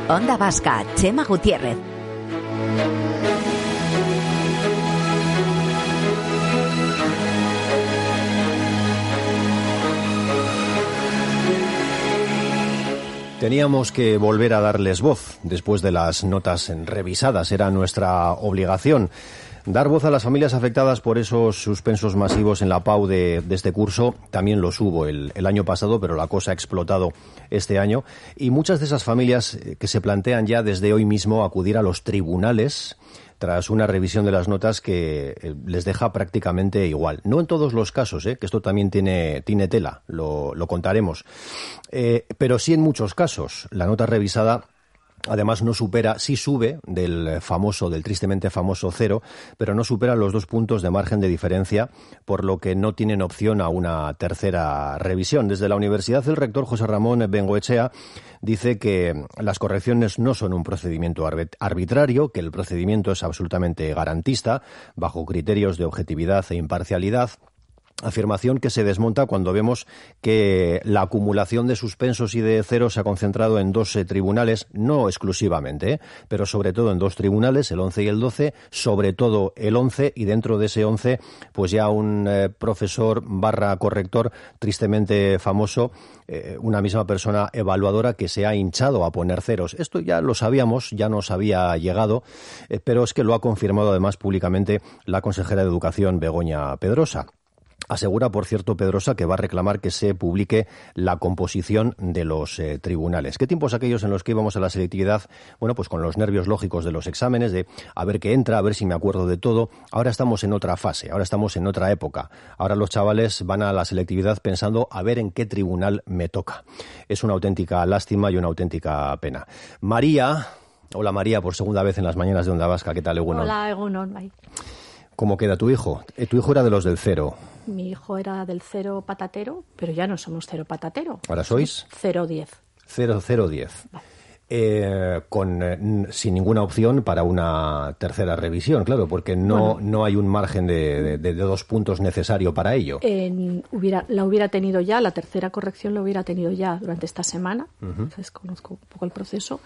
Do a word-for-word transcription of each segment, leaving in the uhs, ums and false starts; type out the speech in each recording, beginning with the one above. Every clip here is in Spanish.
Onda Vasca, Chema Gutiérrez. Teníamos que volver a darles voz después de las notas revisadas, era nuestra obligación. Dar voz a las familias afectadas por esos suspensos masivos en la P A U de, de este curso. También los hubo el, el año pasado, pero la cosa ha explotado este año. Y muchas de esas familias que se plantean ya desde hoy mismo acudir a los tribunales tras una revisión de las notas que les deja prácticamente igual. No en todos los casos, ¿eh? Que esto también tiene, tiene tela, lo, lo contaremos. Eh, pero sí en muchos casos. La nota revisada además no supera, sí sube del famoso, del tristemente famoso cero, pero no supera los dos puntos de margen de diferencia, por lo que no tienen opción a una tercera revisión. Desde la universidad, el rector José Ramón Bengoechea dice que las correcciones no son un procedimiento arbitrario, que el procedimiento es absolutamente garantista, bajo criterios de objetividad e imparcialidad. Afirmación que se desmonta cuando vemos que la acumulación de suspensos y de ceros se ha concentrado en dos eh, tribunales, no exclusivamente, ¿eh? pero sobre todo en dos tribunales, el once y el doce, sobre todo el once, y dentro de ese once, pues ya un eh, profesor barra corrector tristemente famoso, eh, una misma persona evaluadora que se ha hinchado a poner ceros. Esto ya lo sabíamos, ya nos había llegado, eh, pero es que lo ha confirmado además públicamente la consejera de Educación, Begoña Pedrosa. Asegura, por cierto, Pedrosa, que va a reclamar que se publique la composición de los eh, tribunales. ¿Qué tiempos aquellos en los que íbamos a la selectividad? Bueno, pues con los nervios lógicos de los exámenes, de a ver qué entra, a ver si me acuerdo de todo. Ahora estamos en otra fase, ahora estamos en otra época. Ahora los chavales van a la selectividad pensando a ver en qué tribunal me toca. Es una auténtica lástima y una auténtica pena. María, hola María, por segunda vez en las mañanas de Onda Vasca. ¿Qué tal, Egunon? Hola, Egunon. ¿Cómo queda tu hijo? Eh, tu hijo era de los del cero. Mi hijo era del cero patatero, pero ya no somos cero patatero. ¿Ahora sois? Cero diez. Cero, cero diez. Vale. Eh, con, eh, sin ninguna opción para una tercera revisión, claro, porque no, bueno, no hay un margen de, de, de dos puntos necesario para ello. Eh, hubiera, la hubiera tenido ya, la tercera corrección la hubiera tenido ya durante esta semana. Uh-huh. Entonces conozco un poco el proceso.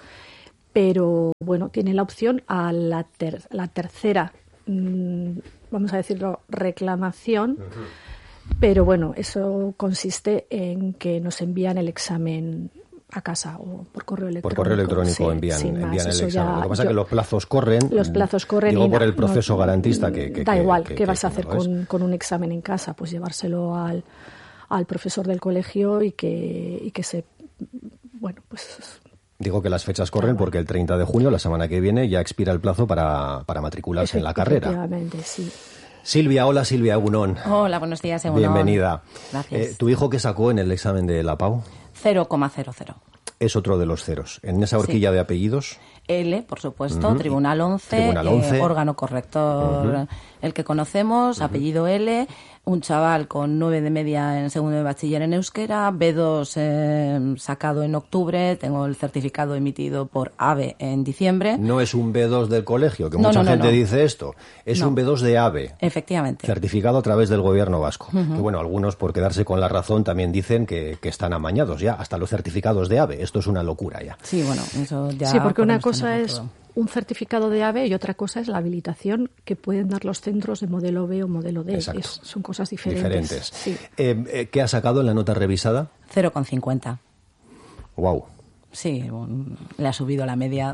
Pero bueno, tiene la opción a la, ter, la tercera, mmm, vamos a decirlo, reclamación. Uh-huh. Pero bueno, eso consiste en que nos envían el examen a casa o por correo electrónico. Por correo electrónico sí, envían, envían el examen. Ya, Lo que pasa es que los plazos corren. Los plazos corren. Digo y por el proceso no, garantista que, que da que, igual. Que, ¿Qué que, vas que, a hacer no con, con un examen en casa? Pues llevárselo al, al profesor del colegio y que, y que se... Bueno, pues... Digo que las fechas corren porque el treinta de junio, la semana que viene, ya expira el plazo para, para matricularse en la carrera. Efectivamente, sí. Silvia, hola Silvia Egunon. Hola, buenos días, Egunon. Bienvenida. Gracias. Eh, ¿Tu hijo qué sacó en el examen de la P A U? cero coma cero cero. Es otro de los ceros. ¿En esa horquilla sí. de apellidos? L, por supuesto, uh-huh. Tribunal once, Tribunal once. Eh, órgano corrector, uh-huh. el que conocemos, uh-huh. apellido L, un chaval con nueve de media en segundo de bachiller en euskera, B dos eh, sacado en octubre, tengo el certificado emitido por AVE en diciembre. No es un B dos del colegio, que no, mucha no, no, gente no. dice esto, es no. un B dos de AVE. Efectivamente. Certificado a través del gobierno vasco. Uh-huh. Que bueno, algunos por quedarse con la razón también dicen que, que están amañados ya, hasta los certificados de AVE. Esto es una locura ya. Sí, bueno, eso ya... Sí, porque una cosa es todo. Un certificado de AVE y otra cosa es la habilitación que pueden dar los centros de modelo B o modelo D. Es, son cosas diferentes. Diferentes. Sí. Eh, eh, ¿Qué ha sacado en la nota revisada? cero coma cincuenta. Wow. Sí, bueno, le ha subido la media.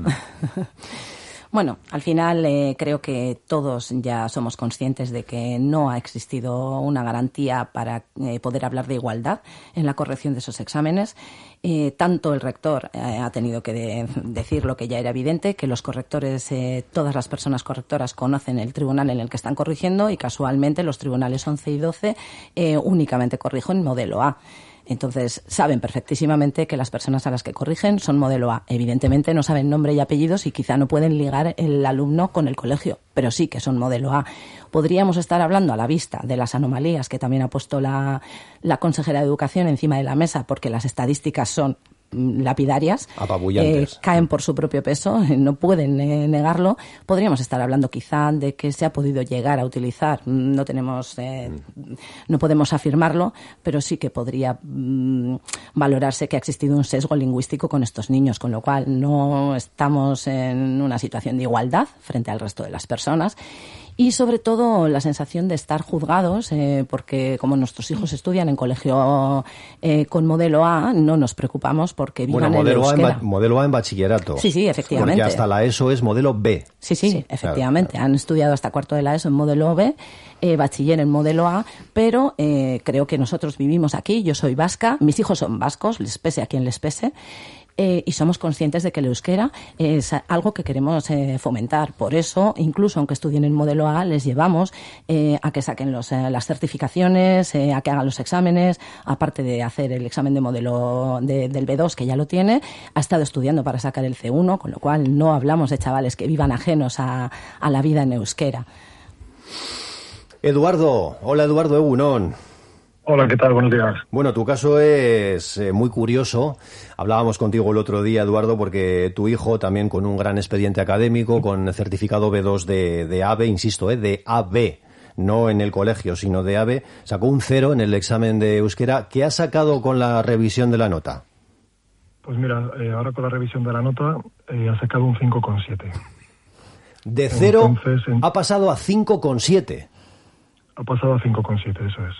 Bueno, al final eh, creo que todos ya somos conscientes de que no ha existido una garantía para eh, poder hablar de igualdad en la corrección de esos exámenes. Eh, tanto el rector eh, ha tenido que de, decir lo que ya era evidente, que los correctores, eh, todas las personas correctoras conocen el tribunal en el que están corrigiendo y casualmente los tribunales once y doce eh, únicamente corrigen modelo A. Entonces, saben perfectísimamente que las personas a las que corrigen son modelo A. Evidentemente no saben nombre y apellidos y quizá no pueden ligar el alumno con el colegio, pero sí que son modelo A. Podríamos estar hablando a la vista de las anomalías que también ha puesto la, la consejera de Educación encima de la mesa, porque las estadísticas son lapidarias, apabullantes, eh, caen por su propio peso, no pueden eh, negarlo. Podríamos estar hablando quizá de que se ha podido llegar a utilizar, no tenemos, eh, mm. no podemos afirmarlo, pero sí que podría mm, valorarse que ha existido un sesgo lingüístico con estos niños, con lo cual no estamos en una situación de igualdad frente al resto de las personas. Y sobre todo la sensación de estar juzgados, eh, porque como nuestros hijos estudian en colegio eh, con modelo A, no nos preocupamos porque vivan bueno, modelo el euskera. A en ba- modelo A en bachillerato. Sí, sí, efectivamente. Porque hasta la ESO es modelo B. Sí, sí, sí, efectivamente. Claro, claro. Han estudiado hasta cuarto de la ESO en modelo B, eh, bachiller en modelo A, pero eh, creo que nosotros vivimos aquí, yo soy vasca, mis hijos son vascos, les pese a quien les pese, Eh, y somos conscientes de que el euskera es algo que queremos eh, fomentar. Por eso, incluso aunque estudien en modelo A, les llevamos eh, a que saquen los, eh, las certificaciones, eh, a que hagan los exámenes, aparte de hacer el examen de modelo de, del B dos, que ya lo tiene, ha estado estudiando para sacar el C uno, con lo cual no hablamos de chavales que vivan ajenos a, a la vida en euskera. Eduardo, hola Eduardo Egunon. Hola, ¿qué tal? Buenos días. Bueno, tu caso es eh, muy curioso. Hablábamos contigo el otro día, Eduardo, porque tu hijo, también con un gran expediente académico, con certificado B dos de, de A B, insisto, eh, de A B, no en el colegio, sino de A B, sacó un cero en el examen de euskera. ¿Qué ha sacado con la revisión de la nota? Pues mira, eh, ahora con la revisión de la nota eh, ha sacado un cinco coma siete. De cero Entonces, en... ha pasado a cinco coma siete. Ha pasado a cinco coma siete, eso es.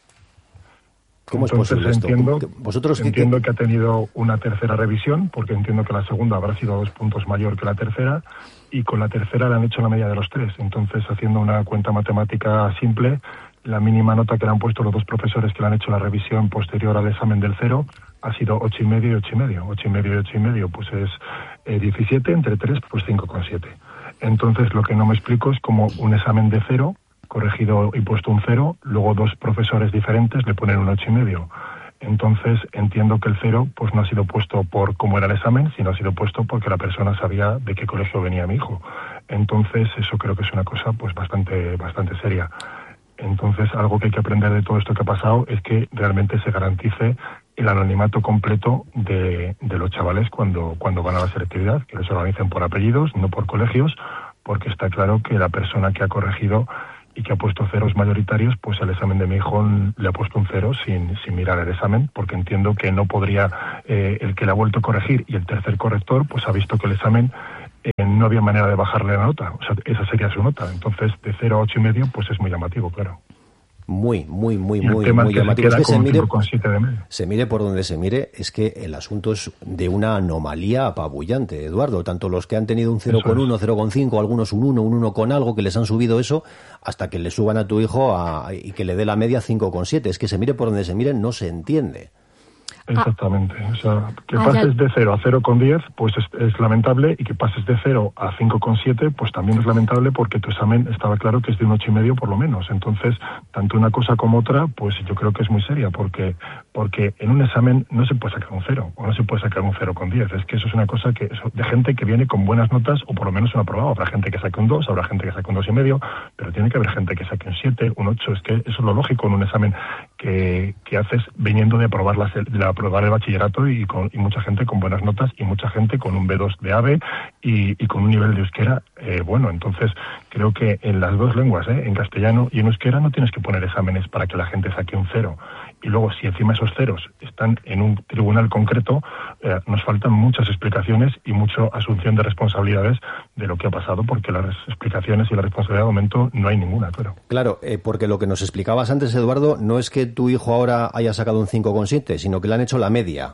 ¿Cómo Entonces, es posible esto? entiendo, ¿Vosotros entiendo qué... que ha tenido una tercera revisión, porque entiendo que la segunda habrá sido dos puntos mayor que la tercera, y con la tercera le han hecho la media de los tres. Entonces, haciendo una cuenta matemática simple, la mínima nota que le han puesto los dos profesores que le han hecho la revisión posterior al examen del cero ha sido ocho y medio y ocho y medio. Ocho y medio y ocho y medio, pues es eh, diecisiete, entre tres, pues cinco coma siete. Entonces, lo que no me explico es cómo un examen de cero, corregido y puesto un cero, luego dos profesores diferentes le ponen un ocho y medio. Entonces entiendo que el cero pues no ha sido puesto por cómo era el examen, sino ha sido puesto porque la persona sabía de qué colegio venía mi hijo. Entonces eso creo que es una cosa pues bastante bastante seria. Entonces algo que hay que aprender de todo esto que ha pasado es que realmente se garantice el anonimato completo de, de los chavales cuando, cuando van a la selectividad, que los organicen por apellidos, no por colegios, porque está claro que la persona que ha corregido y que ha puesto ceros mayoritarios, pues el examen de mi hijo le ha puesto un cero sin, sin mirar el examen, porque entiendo que no podría, eh, el que le ha vuelto a corregir y el tercer corrector, pues ha visto que el examen eh, no había manera de bajarle la nota, o sea, esa sería su nota. Entonces, de cero a ocho y medio, pues es muy llamativo, claro. Muy, muy, muy, y el muy, tema muy es que llamativo. Se, es que se mire, de medio. se mire por donde se mire, es que el asunto es de una anomalía apabullante, Eduardo. Tanto los que han tenido un cero coma uno, cero coma cinco, algunos un uno, un uno con algo, que les han subido eso, hasta que le suban a tu hijo a, y que le dé la media cinco coma siete. Es que se mire por donde se mire, no se entiende. Exactamente, o sea, que ah, pases ya... de cero a cero coma diez, pues es, es lamentable, y que pases de cero a cinco coma siete, pues también es lamentable, porque tu examen estaba claro que es de un ocho y medio por lo menos. Entonces, tanto una cosa como otra, pues yo creo que es muy seria, porque porque en un examen no se puede sacar un cero, o no se puede sacar un cero coma diez. Es que eso es una cosa que de gente que viene con buenas notas, o por lo menos un aprobado. Habrá gente que saque un dos, habrá gente que saque un dos y medio, pero tiene que haber gente que saque un siete, un ocho. Es que eso es lo lógico en un examen que, que haces viniendo de aprobar la, de la aprobar el bachillerato, y, con, y mucha gente con buenas notas, y mucha gente con un B dos de A B y, y con un nivel de euskera eh, bueno. Entonces creo que en las dos lenguas, eh, en castellano y en euskera, no tienes que poner exámenes para que la gente saque un cero. Y luego, si encima esos ceros están en un tribunal concreto, eh, nos faltan muchas explicaciones y mucha asunción de responsabilidades de lo que ha pasado, porque las explicaciones y la responsabilidad de momento no hay ninguna, claro. Claro, eh, porque lo que nos explicabas antes, Eduardo, no es que tu hijo ahora haya sacado un cinco coma siete, sino que le han hecho la media.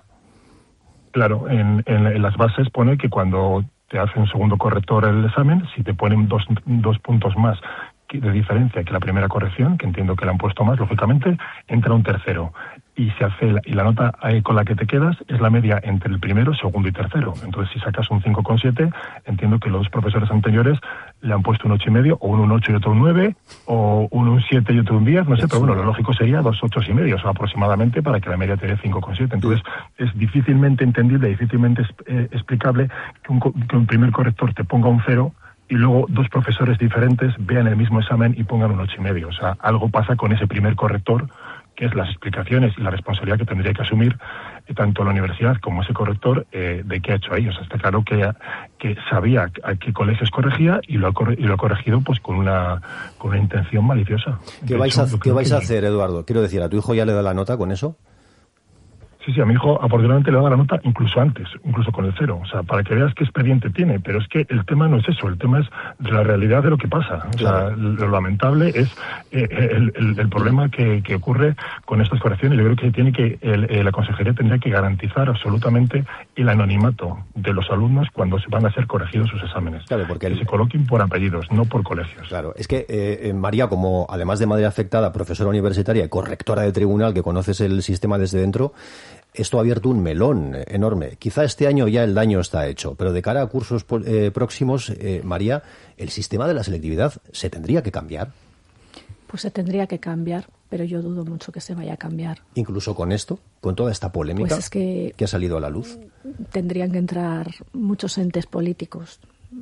Claro, en, en, en las bases pone que cuando te hace un segundo corrector el examen, si te ponen dos, dos puntos más de diferencia que la primera corrección, que entiendo que le han puesto más, lógicamente, entra un tercero. Y se hace la, y la nota ahí con la que te quedas es la media entre el primero, segundo y tercero. Entonces, si sacas un cinco coma siete, entiendo que los dos profesores anteriores le han puesto un ocho y medio, o uno un ocho y otro un nueve, o uno un siete y otro un diez, no sé, pero bueno, lo lógico sería dos ocho y medio, o sea, aproximadamente, para que la media te dé cinco coma siete. Entonces, es difícilmente entendible, difícilmente eh, explicable que un, que un primer corrector te ponga un cero y luego dos profesores diferentes vean el mismo examen y pongan un ocho y medio. O sea, algo pasa con ese primer corrector que es las explicaciones y la responsabilidad que tendría que asumir eh, tanto la universidad como ese corrector eh, de qué ha hecho ahí. O sea, está claro que, que sabía a qué colegios corregía y lo ha, corre, y lo ha corregido pues con una con una intención maliciosa. ¿Qué vais, hecho, a, ¿qué vais a hacer, Eduardo? Quiero decir, ¿a tu hijo ya le da la nota con eso? Sí, sí, a mi hijo afortunadamente le da la nota incluso antes, incluso con el cero. O sea, para que veas qué expediente tiene. Pero es que el tema no es eso, el tema es de la realidad de lo que pasa. O sea, lo lamentable es eh, el, el, el problema que, que ocurre con estas correcciones. Yo creo que tiene que el, el, la consejería tendría que garantizar absolutamente el anonimato de los alumnos cuando se van a ser corregidos sus exámenes. Claro, porque el... que se coloquen por apellidos, no por colegios. Claro, es que eh, María, como además de madre afectada, profesora universitaria y correctora de tribunal, que conoces el sistema desde dentro, esto ha abierto un melón enorme. Quizá este año ya el daño está hecho, pero de cara a cursos eh, próximos, eh, María, ¿el sistema de la selectividad se tendría que cambiar? Pues se tendría que cambiar, pero yo dudo mucho que se vaya a cambiar. ¿Incluso con esto? ¿Con toda esta polémica pues es que, que ha salido a la luz? Tendrían que entrar muchos entes políticos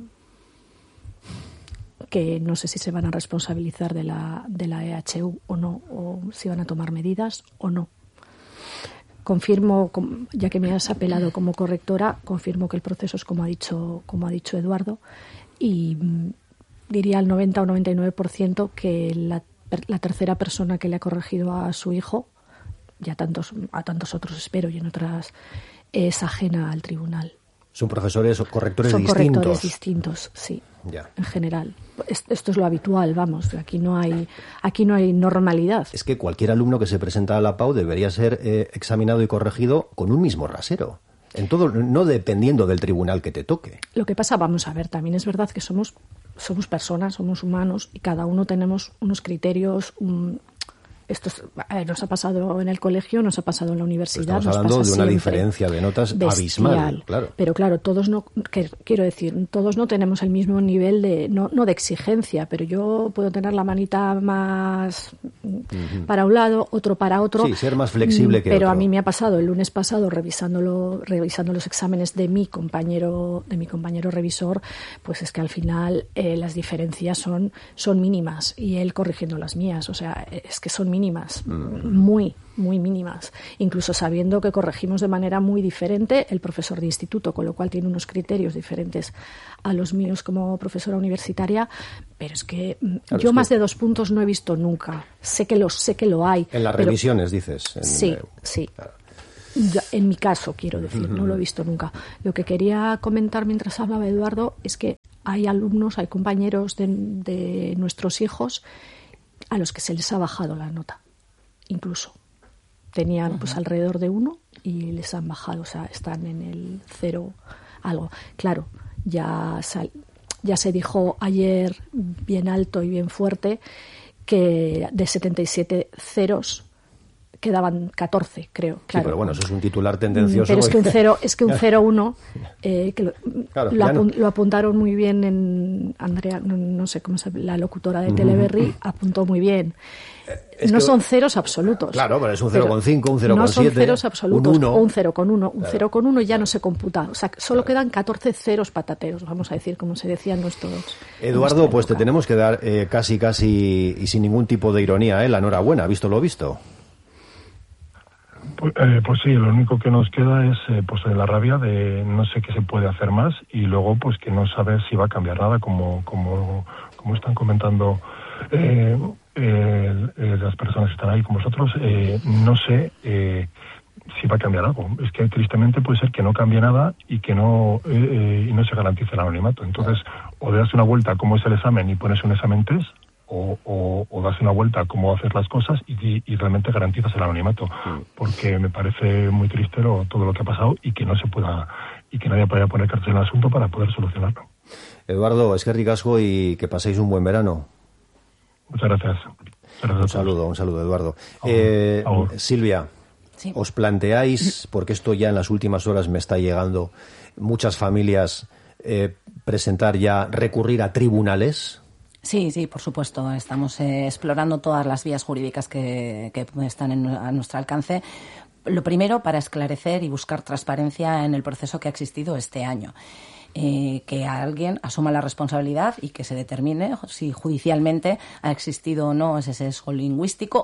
que no sé si se van a responsabilizar de la, de la E H U o no, o si van a tomar medidas o no. Confirmo, ya que me has apelado como correctora, confirmo que el proceso es como ha dicho, como ha dicho Eduardo, y diría al noventa o noventa y nueve por ciento que la, la tercera persona que le ha corregido a su hijo, y a tantos, a tantos otros espero, y en otras, es ajena al tribunal. ¿Son profesores o correctores Son distintos? Son correctores distintos, sí, ya. En general. Esto es lo habitual, vamos, aquí no hay aquí no hay normalidad. Es que cualquier alumno que se presenta a la P A U debería ser eh, examinado y corregido con un mismo rasero, en todo, no dependiendo del tribunal que te toque. Lo que pasa, vamos a ver, también es verdad que somos, somos personas, somos humanos, y cada uno tenemos unos criterios... Un, Esto es, eh, nos ha pasado en el colegio, nos ha pasado en la universidad. Estamos hablando nos pasa de una siempre. diferencia de notas Bestial. abismal, claro. Pero claro, todos no, que, quiero decir, todos no tenemos el mismo nivel de, no, no de exigencia, pero yo puedo tener la manita más uh-huh. para un lado, otro para otro. Sí, ser más flexible que Pero otro. a mí me ha pasado el lunes pasado revisándolo, revisando los exámenes de mi compañero, de mi compañero revisor, pues es que al final eh, las diferencias son, son mínimas, y él corrigiendo las mías, o sea, es que son mínimas, mm. muy, muy mínimas, incluso sabiendo que corregimos de manera muy diferente el profesor de instituto, con lo cual tiene unos criterios diferentes a los míos como profesora universitaria, pero es que claro, yo es más que... de dos puntos no he visto nunca. Sé que lo, sé que lo hay. En las pero... revisiones, dices. En... Sí, sí. Claro. Yo, en mi caso, quiero decir, no lo he visto nunca. Lo que quería comentar mientras hablaba Eduardo es que hay alumnos, hay compañeros de, de nuestros hijos a los que se les ha bajado la nota, incluso. Tenían uh-huh. pues alrededor de uno y les han bajado, o sea, están en el cero algo. Claro, ya, sal, ya se dijo ayer bien alto y bien fuerte que de setenta y siete ceros quedaban catorce, creo. Claro. Sí, pero bueno, eso es un titular tendencioso. Pero es que un cero, es que un cero uno eh, que lo, claro, lo, no. lo apuntaron muy bien en Andrea, no, no sé cómo se la locutora de Teleberry, uh-huh. apuntó muy bien. Es no que, son ceros absolutos. Claro, pero es un cero coma cinco, un cero coma siete. No son ceros absolutos, un uno. o un cero coma uno. Un claro. cero coma uno ya no se computa. O sea, solo claro. quedan catorce ceros patateros, vamos a decir, como se decían nuestros. Eduardo, pues te tenemos que dar eh, casi, casi, y sin ningún tipo de ironía, eh, la enhorabuena, visto lo visto. Pues, eh, pues sí, lo único que nos queda es eh, pues la rabia de no sé qué se puede hacer más, y luego pues que no saber si va a cambiar nada, como como como están comentando eh, eh, eh, las personas que están ahí con vosotros. Eh, no sé eh, si va a cambiar algo. Es que tristemente puede ser que no cambie nada y que no eh, eh, y no se garantice el anonimato. Entonces, o le das una vuelta a cómo es el examen y pones un examen test, O, o, o das una vuelta a cómo hacer las cosas y, y realmente garantizas el anonimato, porque me parece muy triste lo, todo lo que ha pasado y que no se pueda y que nadie pueda poner cartel en el asunto para poder solucionarlo. Eduardo, es que ricasco y que paséis un buen verano. Muchas gracias. Muchas gracias un saludo, un saludo, Eduardo. Ahora, eh, ahora. Silvia, sí. ¿Os planteáis, porque esto ya en las últimas horas me está llegando, muchas familias eh, presentar ya, recurrir a tribunales? Sí, sí, por supuesto. Estamos eh, explorando todas las vías jurídicas que, que están en, a nuestro alcance. Lo primero, para esclarecer y buscar transparencia en el proceso que ha existido este año. Eh, que alguien asuma la responsabilidad y que se determine si judicialmente ha existido o no ese sesgo lingüístico o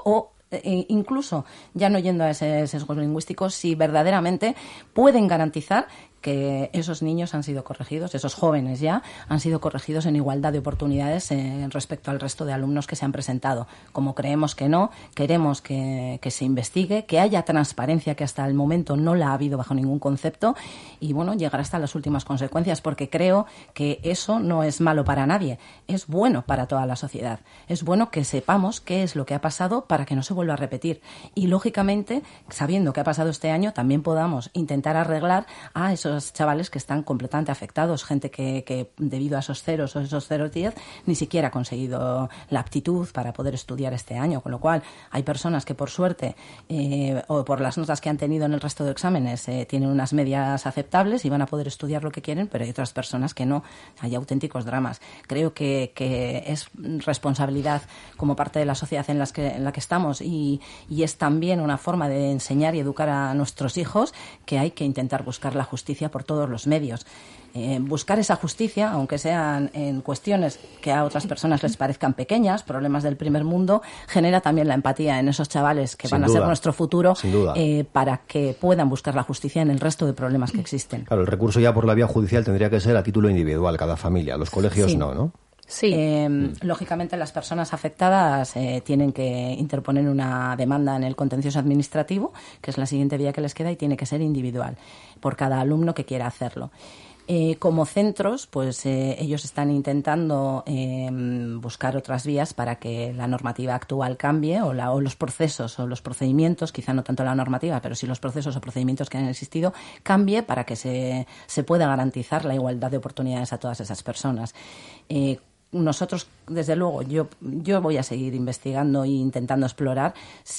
eh, incluso ya no yendo a ese sesgo lingüístico, si verdaderamente pueden garantizar que esos niños han sido corregidos, esos jóvenes ya han sido corregidos en igualdad de oportunidades eh, respecto al resto de alumnos que se han presentado. Como creemos que no, queremos que, que se investigue, que haya transparencia, que hasta el momento no la ha habido bajo ningún concepto, y bueno, llegar hasta las últimas consecuencias, porque creo que eso no es malo para nadie, es bueno para toda la sociedad. Es bueno que sepamos qué es lo que ha pasado para que no se vuelva a repetir. Y lógicamente, sabiendo qué ha pasado este año, también podamos intentar arreglar a esos chavales que están completamente afectados, gente que, que debido a esos ceros o esos ceros diez ni siquiera ha conseguido la aptitud para poder estudiar este año, con lo cual hay personas que por suerte eh, o por las notas que han tenido en el resto de exámenes eh, tienen unas medias aceptables y van a poder estudiar lo que quieren, pero hay otras personas que no. Hay auténticos dramas. Creo que, que es responsabilidad como parte de la sociedad en, las que, en la que estamos y, y es también una forma de enseñar y educar a nuestros hijos que hay que intentar buscar la justicia por todos los medios. Eh, buscar esa justicia, aunque sean en cuestiones que a otras personas les parezcan pequeñas, problemas del primer mundo, genera también la empatía en esos chavales que van a ser nuestro futuro, eh, para que puedan buscar la justicia en el resto de problemas que existen. Claro, el recurso ya por la vía judicial tendría que ser a título individual, cada familia. Los colegios sí. no, ¿no? Sí. Eh, mm. Lógicamente, las personas afectadas eh, tienen que interponer una demanda en el contencioso administrativo, que es la siguiente vía que les queda, y tiene que ser individual por cada alumno que quiera hacerlo. Eh, como centros, pues eh, ellos están intentando eh, buscar otras vías para que la normativa actual cambie o, la, o los procesos o los procedimientos, quizá no tanto la normativa, pero sí los procesos o procedimientos que han existido, cambie para que se, se pueda garantizar la igualdad de oportunidades a todas esas personas. Eh, Nosotros, desde luego, yo, yo voy a seguir investigando e intentando explorar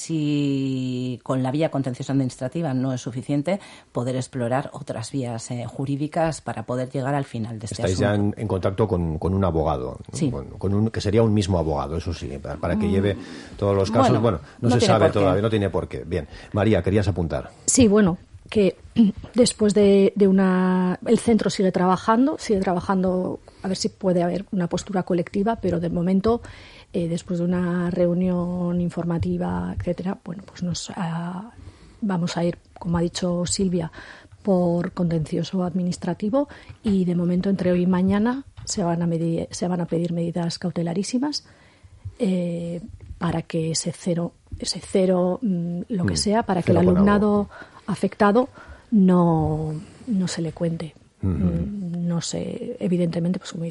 si con la vía contenciosa administrativa no es suficiente poder explorar otras vías eh, jurídicas para poder llegar al final de este Estáis asunto. ya en, en contacto con, con un abogado, ¿no? Sí. Con, con un, que sería un mismo abogado, eso sí, para, para que lleve todos los casos. Bueno, Bueno, no, no se tiene sabe por qué. todavía, no tiene por qué. Bien, María, querías apuntar. Sí, bueno, que después de, de una... El centro sigue trabajando, sigue trabajando a ver si puede haber una postura colectiva, pero de momento, eh, después de una reunión informativa, etcétera, bueno, pues nos uh, vamos a ir, como ha dicho Silvia, por contencioso administrativo y de momento entre hoy y mañana se van a, medir, se van a pedir medidas cautelarísimas eh, para que ese cero, ese cero, mm, lo que sea, para que el alumnado afectado no, no se le cuente. Uh-huh. No sé, evidentemente, pues como